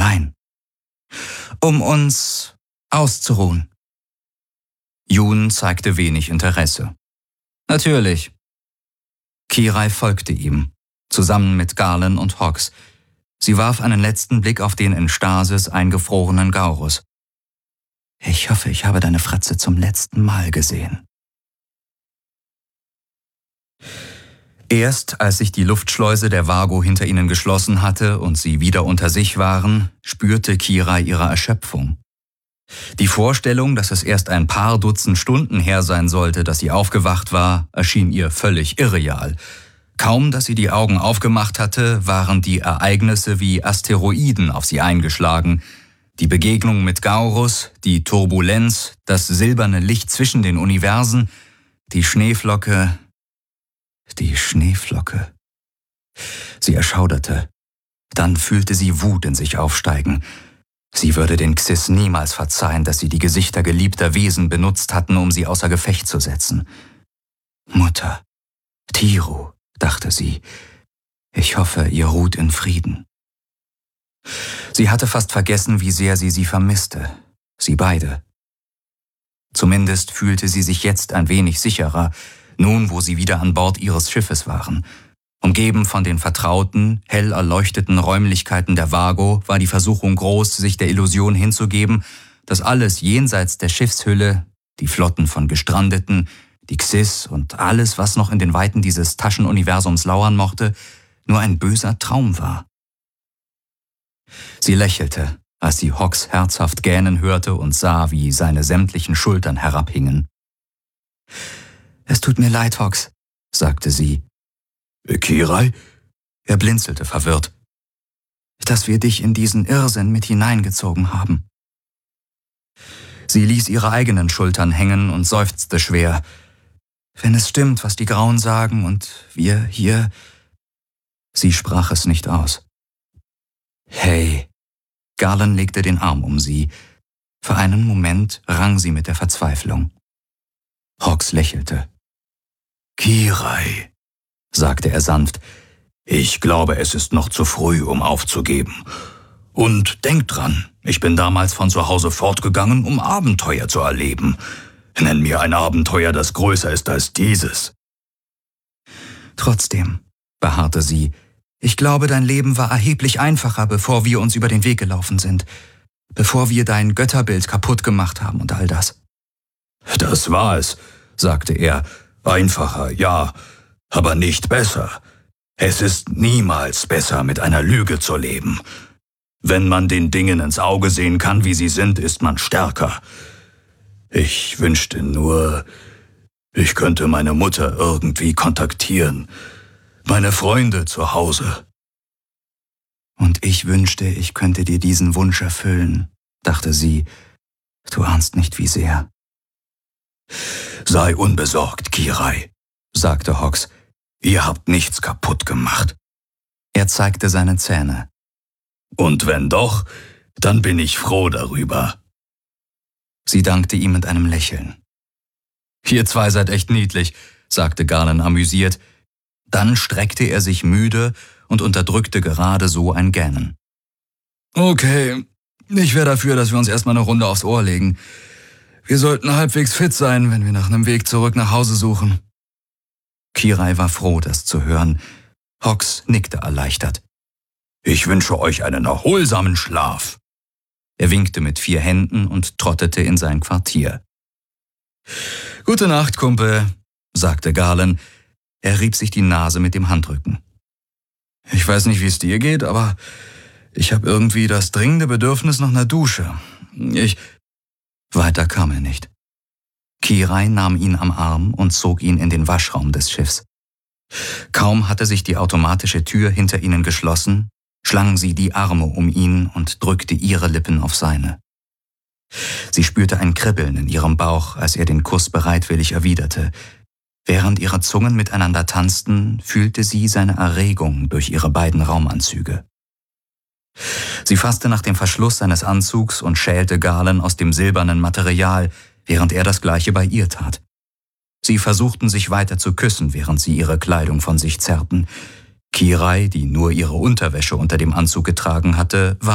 Nein. Um uns auszuruhen. Jun zeigte wenig Interesse. Natürlich. Kirai folgte ihm, zusammen mit Galen und Hawks. Sie warf einen letzten Blick auf den in Stasis eingefrorenen Gaurus. Ich hoffe, ich habe deine Fratze zum letzten Mal gesehen. Erst als sich die Luftschleuse der Vago hinter ihnen geschlossen hatte und sie wieder unter sich waren, spürte Kirai ihre Erschöpfung. Die Vorstellung, dass es erst ein paar Dutzend Stunden her sein sollte, dass sie aufgewacht war, erschien ihr völlig irreal. Kaum, dass sie die Augen aufgemacht hatte, waren die Ereignisse wie Asteroiden auf sie eingeschlagen. Die Begegnung mit Gaurus, die Turbulenz, das silberne Licht zwischen den Universen, die Schneeflocke. Sie erschauderte. Dann fühlte sie Wut in sich aufsteigen. Sie würde den Xyz niemals verzeihen, dass sie die Gesichter geliebter Wesen benutzt hatten, um sie außer Gefecht zu setzen. Mutter, Tiru, dachte sie. Ich hoffe, ihr ruht in Frieden. Sie hatte fast vergessen, wie sehr sie vermisste. Sie beide. Zumindest fühlte sie sich jetzt ein wenig sicherer, nun wo sie wieder an Bord ihres Schiffes waren. Umgeben von den vertrauten, hell erleuchteten Räumlichkeiten der Vago war die Versuchung groß, sich der Illusion hinzugeben, dass alles jenseits der Schiffshülle, die Flotten von Gestrandeten, die Xyz und alles, was noch in den Weiten dieses Taschenuniversums lauern mochte, nur ein böser Traum war. Sie lächelte, als sie Hawks herzhaft gähnen hörte und sah, wie seine sämtlichen Schultern herabhingen. »Es tut mir leid, Hawks«, sagte sie. »Kirai?« Er blinzelte verwirrt. »Dass wir dich in diesen Irrsinn mit hineingezogen haben.« Sie ließ ihre eigenen Schultern hängen und seufzte schwer. »Wenn es stimmt, was die Grauen sagen und wir hier...« Sie sprach es nicht aus. »Hey!« Galen legte den Arm um sie. Für einen Moment rang sie mit der Verzweiflung. Hawks lächelte. »Kirai«, sagte er sanft, »ich glaube, es ist noch zu früh, um aufzugeben. Und denk dran, ich bin damals von zu Hause fortgegangen, um Abenteuer zu erleben. Nenn mir ein Abenteuer, das größer ist als dieses.« »Trotzdem«, beharrte sie, »ich glaube, dein Leben war erheblich einfacher, bevor wir uns über den Weg gelaufen sind. Bevor wir dein Götterbild kaputt gemacht haben und all das.« »Das war es«, sagte er, »einfacher, ja, aber nicht besser. Es ist niemals besser, mit einer Lüge zu leben. Wenn man den Dingen ins Auge sehen kann, wie sie sind, ist man stärker. Ich wünschte nur, ich könnte meine Mutter irgendwie kontaktieren, meine Freunde zu Hause.« »Und ich wünschte, ich könnte dir diesen Wunsch erfüllen«, dachte sie. »Du ahnst nicht, wie sehr.« »Sei unbesorgt, Kirai«, sagte Hawks. »Ihr habt nichts kaputt gemacht.« Er zeigte seine Zähne. »Und wenn doch, dann bin ich froh darüber.« Sie dankte ihm mit einem Lächeln. »Ihr zwei seid echt niedlich«, sagte Galen amüsiert. Dann streckte er sich müde und unterdrückte gerade so ein Gähnen. »Okay, ich wäre dafür, dass wir uns erstmal eine Runde aufs Ohr legen. Wir sollten halbwegs fit sein, wenn wir nach einem Weg zurück nach Hause suchen.« Kirai war froh, das zu hören. Hawks nickte erleichtert. »Ich wünsche euch einen erholsamen Schlaf.« Er winkte mit 4 Händen und trottete in sein Quartier. »Gute Nacht, Kumpel«, sagte Galen. Er rieb sich die Nase mit dem Handrücken. »Ich weiß nicht, wie es dir geht, aber ich habe irgendwie das dringende Bedürfnis nach einer Dusche. Weiter kam er nicht. Kirai nahm ihn am Arm und zog ihn in den Waschraum des Schiffs. Kaum hatte sich die automatische Tür hinter ihnen geschlossen, schlang sie die Arme um ihn und drückte ihre Lippen auf seine. Sie spürte ein Kribbeln in ihrem Bauch, als er den Kuss bereitwillig erwiderte. Während ihre Zungen miteinander tanzten, fühlte sie seine Erregung durch ihre beiden Raumanzüge. Sie fasste nach dem Verschluss seines Anzugs und schälte Galen aus dem silbernen Material, während er das Gleiche bei ihr tat. Sie versuchten sich weiter zu küssen, während sie ihre Kleidung von sich zerrten. Kirai, die nur ihre Unterwäsche unter dem Anzug getragen hatte, war